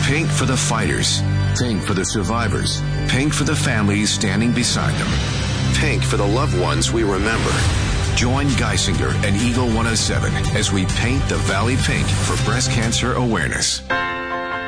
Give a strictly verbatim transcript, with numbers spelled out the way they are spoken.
Pink for the fighters. Pink for the survivors. Pink for the families standing beside them. Pink for the loved ones we remember. Join Geisinger and Eagle one oh seven as we paint the Valley pink for breast cancer awareness.